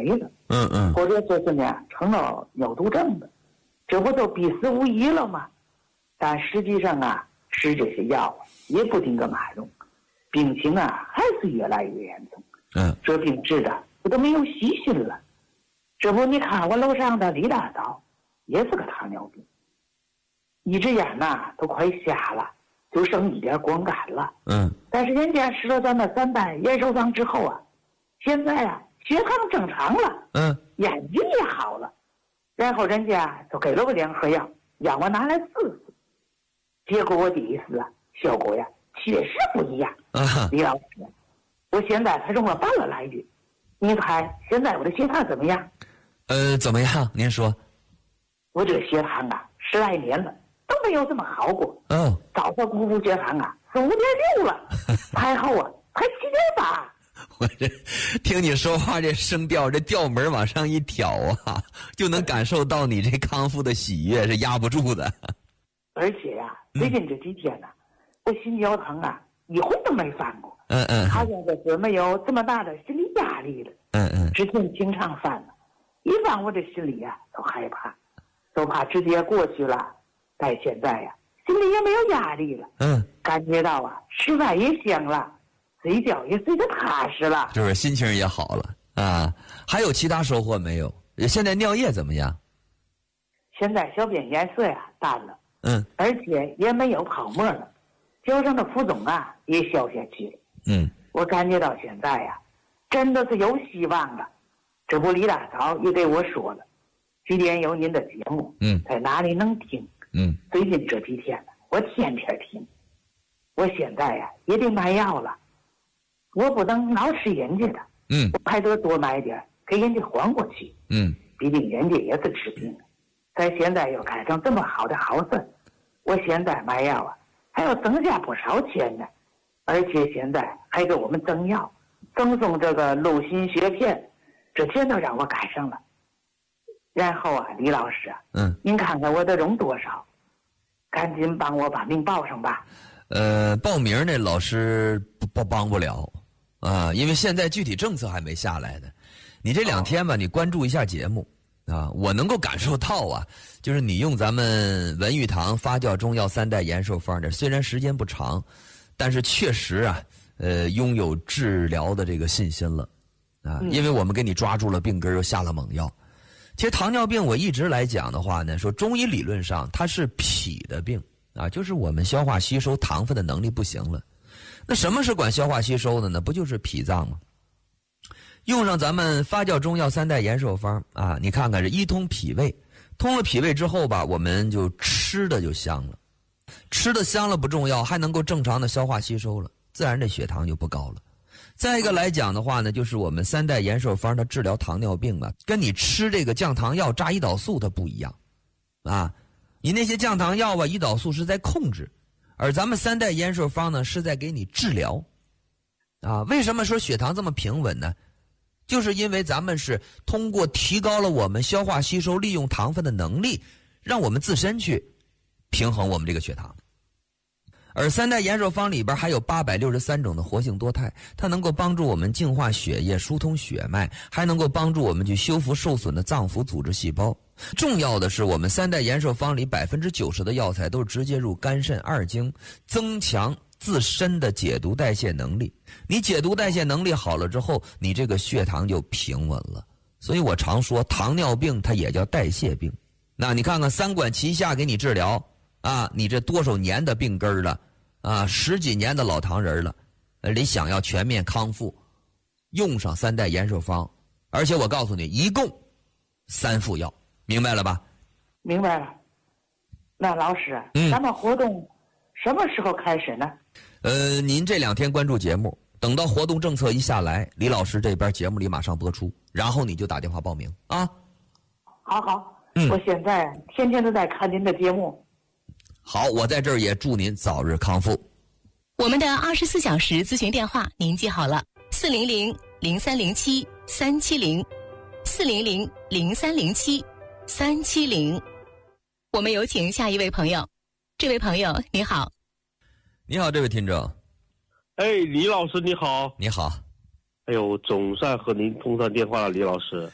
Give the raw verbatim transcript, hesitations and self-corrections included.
没了， 嗯嗯， 或者说是呢成了尿毒症的，这不就必死无疑了吗？但实际上啊，吃这些药啊也不顶个马用，病情啊还是越来越严重。 嗯， 这病治的我都没有细心了。这不你看我楼上的李大嫂也是个糖尿病，一只眼呐都快瞎了，就剩一点光感了。 嗯， 但是人家吃了咱的三代延寿方之后啊，现在啊血糖正常了， 嗯， 眼睛也好了，然后人家就给了我两盒药，让我拿来试试。结果我第一次啊，效果呀确实不一样。 啊， 李老师，我现在才用了半个来月，您猜现在我的血糖怎么样？ 呃，怎么样？您说？ 我这个血糖啊，十来年了都没有这么好过。 哦， 早上公布血糖啊是五点六了，太后啊才七点八。 我这听你说话这声调，这调门往上一挑啊，就能感受到你这康复的喜悦是压不住的。 而且呀、啊，最近这几天呢、啊，我心绞疼啊，一回都没犯过。 嗯嗯， 好像就是没有这么大的心理压力了。 嗯嗯， 之前经常犯了，一犯我这心里呀、啊、都害怕，都怕直接过去了。但现在呀、啊，心里也没有压力了。 嗯， 感觉到啊，吃饭也香了，睡觉也睡得踏实了， 就是心情也好了啊。还有其他收获没有？现在尿液怎么样？ 现在小便颜色呀淡了， 嗯， 而且也没有泡沫了，脚上的浮肿啊也消下去了。 嗯， 我感觉到现在呀，真的是有希望了。这不，李大嫂也给我说了，几点有您的节目， 嗯， 在哪里能听？ 嗯， 最近这几天呢，我天天听。我现在呀也得买药了，我不能老吃人家的， 嗯， 我还得多买点给人家还过去。 嗯， 毕竟人家也是治病的，在现在又赶上这么好的好事，我现在买药啊还要增加不少钱呢。而且现在还给我们增药，赠送这个露心血片，这全都让我赶上了。然后啊，李老师啊， 嗯， 您看看我得用多少，赶紧帮我把名报上吧。 呃，报名呢，老师不不帮不了啊，因为现在具体政策还没下来呢。你这两天吧，你关注一下节目啊，我能够感受到啊，就是你用咱们文玉堂发酵中药三代延寿方的，虽然时间不长。但是确实啊，呃，拥有治疗的这个信心了，啊，因为我们给你抓住了病根，又下了猛药。其实糖尿病我一直来讲的话呢，说中医理论上它是脾的病啊，就是我们消化吸收糖分的能力不行了。那什么是管消化吸收的呢？不就是脾脏吗？用上咱们发酵中药三代延寿方啊，你看看这一通脾胃，通了脾胃之后吧，我们就吃的就香了。吃的香了不重要，还能够正常的消化吸收了，自然这血糖就不高了。再一个来讲的话呢，就是我们三代延寿方它治疗糖尿病啊，跟你吃这个降糖药炸胰岛素它不一样啊。你那些降糖药啊，胰岛素是在控制，而咱们三代延寿方呢是在给你治疗啊。为什么说血糖这么平稳呢？就是因为咱们是通过提高了我们消化吸收利用糖分的能力，让我们自身去平衡我们这个血糖。而三代延寿方里边还有八百六十三种的活性多肽，它能够帮助我们净化血液、疏通血脉，还能够帮助我们去修复受损的脏腑组织细胞。重要的是，我们三代延寿方里百分之九十的药材都是直接入肝肾二经，增强自身的解毒代谢能力。你解毒代谢能力好了之后，你这个血糖就平稳了。所以我常说，糖尿病它也叫代谢病。那你看看三管齐下给你治疗啊，你这多少年的病根了啊，十几年的老糖人了，你想要全面康复，用上三代延寿方，而且我告诉你，一共三副药，明白了吧？ 明白了。那老师， 嗯， 咱们活动什么时候开始呢？ 呃，您这两天关注节目，等到活动政策一下来，李老师这边节目里马上播出，然后你就打电话报名啊。 好好， 嗯， 我现在天天都在看您的节目。 好，我在这儿也祝您早日康复。 我们的二十四小时咨询电话您记好了：四零零零三零七三七零，四零零零三零七三七零。我们有请下一位朋友。这位朋友你好。 你好，这位听众。 哎，李老师你好。 你好。 哎呦，总算和您通上电话了，李老师。